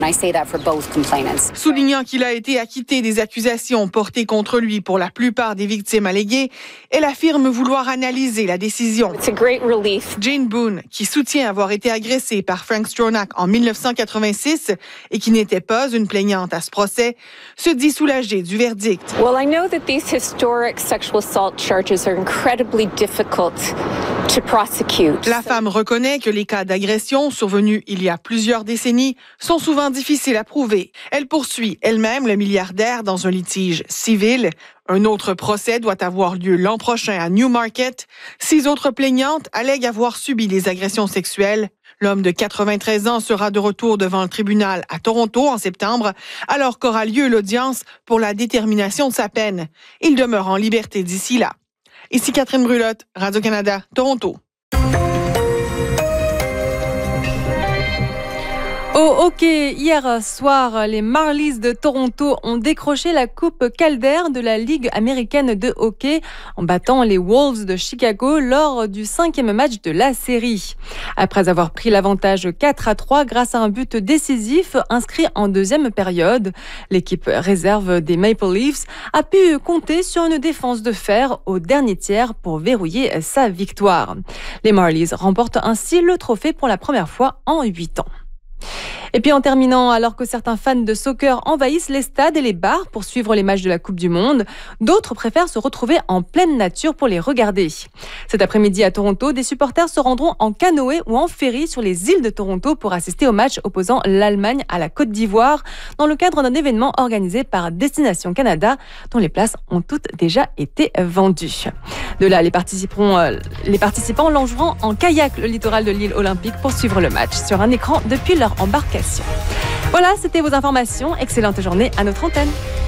Soulignant qu'il a été acquitté des accusations portées contre lui pour la plupart des victimes alléguées, elle affirme vouloir analyser la décision. Jane Boone, qui soutient avoir été agressée par Frank Stronach en 1986 et qui n'était pas une plaignante à ce procès, se dit soulagée du verdict. Well, I know that these historic sexual assault charges are incredibly difficult to prosecute. La femme reconnaît que les cas d'agression survenus il y a plusieurs décennies sont souvent difficiles à prouver. Elle poursuit elle-même le milliardaire dans un litige civil. Un autre procès doit avoir lieu l'an prochain à Newmarket. 6 autres plaignantes allèguent avoir subi des agressions sexuelles. L'homme de 93 ans sera de retour devant le tribunal à Toronto en septembre, alors qu'aura lieu l'audience pour la détermination de sa peine. Il demeure en liberté d'ici là. Ici Catherine Brulotte, Radio-Canada, Toronto. Au hockey, hier soir, les Marlies de Toronto ont décroché la Coupe Calder de la Ligue américaine de hockey en battant les Wolves de Chicago lors du 5e match de la série. Après avoir pris l'avantage 4-3 grâce à un but décisif inscrit en deuxième période, l'équipe réserve des Maple Leafs a pu compter sur une défense de fer au dernier tiers pour verrouiller sa victoire. Les Marlies remportent ainsi le trophée pour la première fois en 8 ans. Et puis en terminant, alors que certains fans de soccer envahissent les stades et les bars pour suivre les matchs de la Coupe du Monde, d'autres préfèrent se retrouver en pleine nature pour les regarder. Cet après-midi à Toronto, des supporters se rendront en canoë ou en ferry sur les îles de Toronto pour assister au match opposant l'Allemagne à la Côte d'Ivoire dans le cadre d'un événement organisé par Destination Canada dont les places ont toutes déjà été vendues. De là, les participants longeront en kayak le littoral de l'île olympique pour suivre le match sur un écran depuis leur embarcation. Voilà, c'était vos informations. Excellente journée à notre antenne.